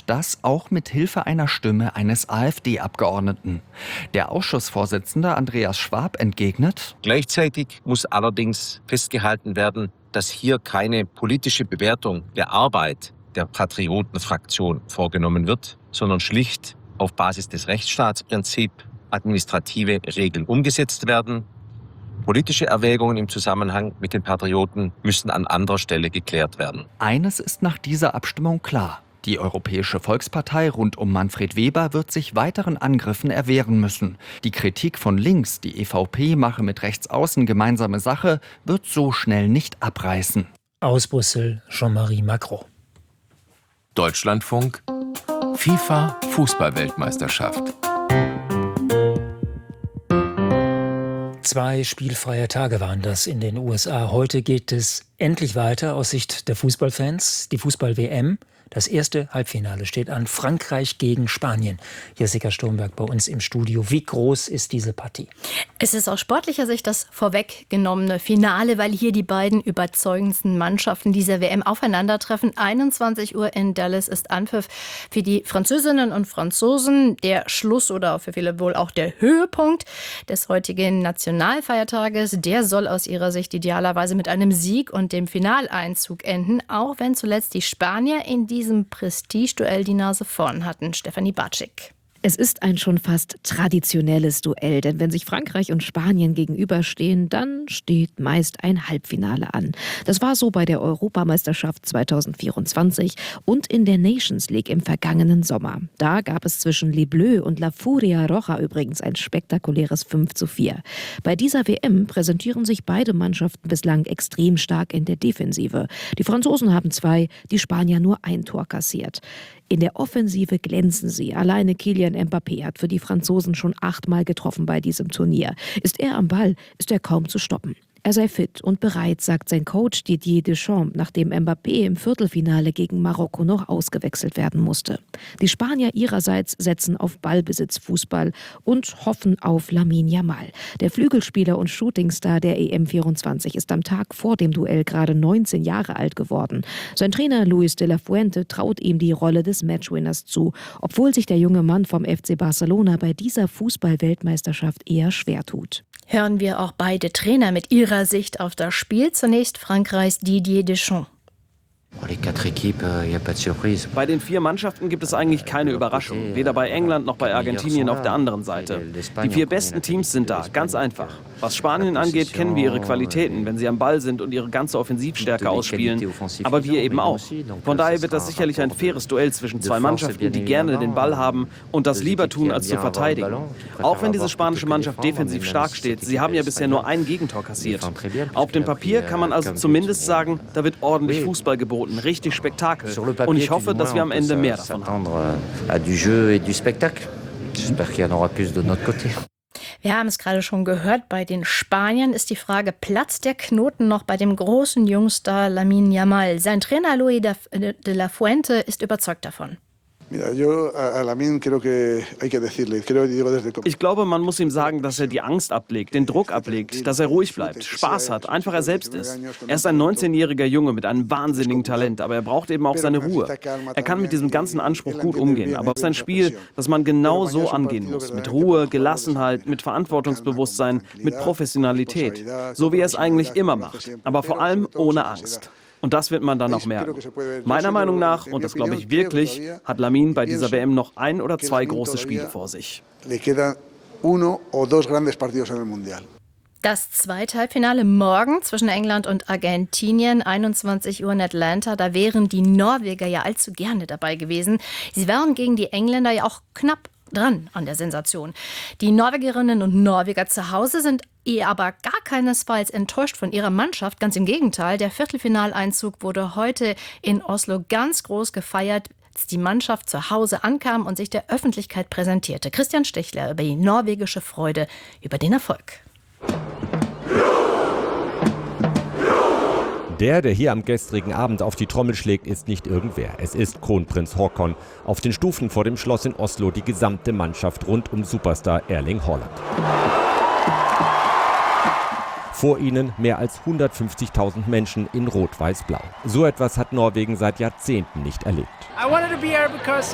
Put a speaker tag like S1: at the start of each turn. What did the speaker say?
S1: das auch mit Hilfe einer Stimme eines AfD-Abgeordneten. Der Ausschussvorsitzende Andreas Schwab entgegnet:
S2: Gleichzeitig muss allerdings festgehalten werden, dass hier keine politische Bewertung der Arbeit der Patriotenfraktion vorgenommen wird, sondern schlicht auf Basis des Rechtsstaatsprinzips administrative Regeln umgesetzt werden. Politische Erwägungen im Zusammenhang mit den Patrioten müssen an anderer Stelle geklärt werden.
S1: Eines ist nach dieser Abstimmung klar: Die Europäische Volkspartei rund um Manfred Weber wird sich weiteren Angriffen erwehren müssen. Die Kritik von links, die EVP mache mit Rechtsaußen gemeinsame Sache, wird so schnell nicht abreißen.
S3: Aus Brüssel, Jean-Marie Macron.
S4: Deutschlandfunk, FIFA Fußball-Weltmeisterschaft.
S3: 2 spielfreie Tage waren das in den USA. Heute geht es endlich weiter aus Sicht der Fußballfans. Die Fußball-WM. Das erste Halbfinale steht an: Frankreich gegen Spanien. Jessica Sturmberg bei uns im Studio. Wie groß ist diese Partie?
S5: Es ist aus sportlicher Sicht das vorweggenommene Finale, weil hier die beiden überzeugendsten Mannschaften dieser WM aufeinandertreffen. 21 Uhr in Dallas ist Anpfiff für die Französinnen und Franzosen. Der Schluss oder für viele wohl auch der Höhepunkt des heutigen Nationalfeiertages. Der soll aus ihrer Sicht idealerweise mit einem Sieg und dem Finaleinzug enden, auch wenn zuletzt die Spanier in diesem Prestigeduell die Nase vorn hatten. Stefanie Bartschik.
S6: Es ist ein schon fast traditionelles Duell, denn wenn sich Frankreich und Spanien gegenüberstehen, dann steht meist ein Halbfinale an. Das war so bei der Europameisterschaft 2024 und in der Nations League im vergangenen Sommer. Da gab es zwischen Les Bleus und La Furia Roja übrigens ein spektakuläres 5:4. Bei dieser WM präsentieren sich beide Mannschaften bislang extrem stark in der Defensive. Die Franzosen haben 2, die Spanier nur 1 Tor kassiert. In der Offensive glänzen sie. Alleine Kylian Mbappé hat für die Franzosen schon 8-mal getroffen bei diesem Turnier. Ist er am Ball, ist er kaum zu stoppen. Er sei fit und bereit, sagt sein Coach Didier Deschamps, nachdem Mbappé im Viertelfinale gegen Marokko noch ausgewechselt werden musste. Die Spanier ihrerseits setzen auf Ballbesitzfußball und hoffen auf Lamine Yamal. Der Flügelspieler und Shootingstar der EM24 ist am Tag vor dem Duell gerade 19 Jahre alt geworden. Sein Trainer Luis de la Fuente traut ihm die Rolle des Matchwinners zu, obwohl sich der junge Mann vom FC Barcelona bei dieser Fußball-Weltmeisterschaft eher schwer tut.
S5: Hören wir auch beide Trainer mit ihrer Sicht auf das Spiel. Zunächst Frankreichs Didier Deschamps.
S7: Bei den 4 Mannschaften gibt es eigentlich keine Überraschung. Weder bei England noch bei Argentinien auf der anderen Seite. Die 4 besten Teams sind da, ganz einfach. Was Spanien angeht, kennen wir ihre Qualitäten, wenn sie am Ball sind und ihre ganze Offensivstärke ausspielen. Aber wir eben auch. Von daher wird das sicherlich ein faires Duell zwischen 2 Mannschaften, die gerne den Ball haben und das lieber tun, als zu verteidigen. Auch wenn diese spanische Mannschaft defensiv stark steht, sie haben ja bisher nur ein Gegentor kassiert. Auf dem Papier kann man also zumindest sagen, da wird ordentlich Fußball geboten. Richtig Spektakel. Und ich hoffe, dass wir am Ende mehr davon haben.
S5: Wir haben es gerade schon gehört, bei den Spaniern ist die Frage, platzt der Knoten noch bei dem großen Jungstar Lamine Yamal? Sein Trainer Luis de la Fuente ist überzeugt davon.
S7: Ich glaube, man muss ihm sagen, dass er die Angst ablegt, den Druck ablegt, dass er ruhig bleibt, Spaß hat, einfach er selbst ist. Er ist ein 19-jähriger Junge mit einem wahnsinnigen Talent, aber er braucht eben auch seine Ruhe. Er kann mit diesem ganzen Anspruch gut umgehen, aber es ist ein Spiel, das man genau so angehen muss. Mit Ruhe, Gelassenheit, mit Verantwortungsbewusstsein, mit Professionalität. So wie er es eigentlich immer macht, aber vor allem ohne Angst. Und das wird man dann auch merken. Meiner Meinung nach, und das glaube ich wirklich, hat Lamine bei dieser WM noch 1 oder 2 große Spiele vor sich.
S5: Das zweite Halbfinale morgen zwischen England und Argentinien, 21 Uhr in Atlanta. Da wären die Norweger ja allzu gerne dabei gewesen. Sie wären gegen die Engländer ja auch knapp dran an der Sensation. Die Norwegerinnen und Norweger zu Hause sind aber gar keinesfalls enttäuscht von ihrer Mannschaft. Ganz im Gegenteil, der Viertelfinaleinzug wurde heute in Oslo ganz groß gefeiert, als die Mannschaft zu Hause ankam und sich der Öffentlichkeit präsentierte. Christian Stechler über die norwegische Freude über den Erfolg.
S8: Der hier am gestrigen Abend auf die Trommel schlägt, ist nicht irgendwer. Es ist Kronprinz Haakon. Auf den Stufen vor dem Schloss in Oslo die gesamte Mannschaft rund um Superstar Erling Haaland. Vor ihnen mehr als 150.000 Menschen in Rot-Weiß-Blau. So etwas hat Norwegen seit Jahrzehnten nicht erlebt.